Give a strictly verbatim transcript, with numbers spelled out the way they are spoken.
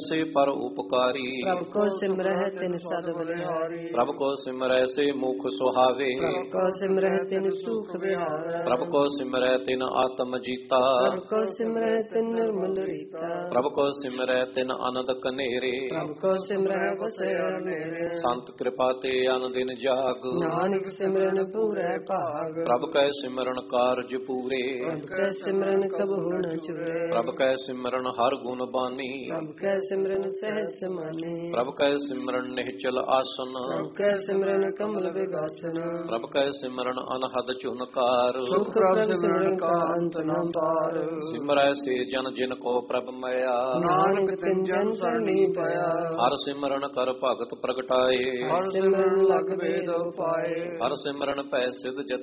ਸੇ ਪਰ ਉਪਕਾਰੀ। ਪ੍ਰਭ ਕੋ ਸਿਮਰਹਿ ਤਿਨ ਸਦ ਬਲਿਹਾਰੀ। ਪ੍ਰਭ ਕੋ ਸਿਮਰੈ ਸੇ ਮੁਖ ਸੁਹਾਵੇ। ਪ੍ਰਭ ਕੋ ਸਿਮਰਹਿ ਤਿਨ ਸੁਖ ਵਿਹਾਰੈ। ਪ੍ਰਭ ਕੋ ਸਿਮਰੈ ਤਿਨ ਆਤਮ ਜੀਤਾ। ਪ੍ਰਭ ਕੋ ਸਿਮਰਹਿ ਤਿਨ ਨਿਰਮਲ ਰੀਤਾ। ਪ੍ਰਭ ਕੋ ਸਿਮਰੈ ਤਿਨ ਆਨੰਦ ਕਨੇਰੇ। ਪ੍ਰਭ ਕੋ ਸਿਮਰਹਿ ਵਸਿਆ ਨੇਰੇ। ਸੰਤ ਕਿਰਪਾ ਤੇ ਅਨ ਦਿਨ ਜਾਗ। ਨਾਨਕ ਸਿਮਰਨ ਪੂਰੈ ਭਾਗ। ਪ੍ਰਭ ਕੈ ਸਿਮਰਨ ਕਾਰਜ ਪੂਰੇ। ਪ੍ਰਭ ਕੈ ਸਿਮਰਨ ਕਬਹੁ ਨ ਚੂਰੇ। ਪ੍ਰਭ ਕੈ ਸਿਮਰਨ ਹਰ ਗੁਣ ਬਾਨੀ। ਪ੍ਰਭ ਕੈ ਸਿਮਰਨ ਸਹਿਜ ਸਮਾਨੀ। ਪ੍ਰਭ ਕੈ ਸਿਮਰਨ ਨਿਹਚਲ ਆਸਨ। ਪ੍ਰਭ ਕੈ ਸਿਮਰਨ ਕਮਲ ਵਿਗਾਸਨ। ਪ੍ਰਭ ਕੈ ਸਿਮਰਨ ਅਨਹਦ ਚੁਨਕਾਰ। ਸੁਖ ਪ੍ਰਭ ਸਿਮਰਨ ਕਾ ਅੰਤ ਨ ਪਾਰ। ਸਿਮਰੈ ਸੇ ਜਨ ਜਿਨ ਕੋ ਪ੍ਰਭ ਮਇਆ। ਨਾਨਕ ਤਿਨ ਜਨ ਸਰਣੀ ਪਿਆ। ਹਰ ਸਿਮਰਨ ਕਰ ਭਗਤ ਪ੍ਰਗਟਾਏ। ਹਰ ਸਿਮਰਨ ਲਗ ਵੇਦ ਉਪਾਏ। ਹਰ ਸਿਮਰਨ ਭੈ ਸਿਧ ਜਤ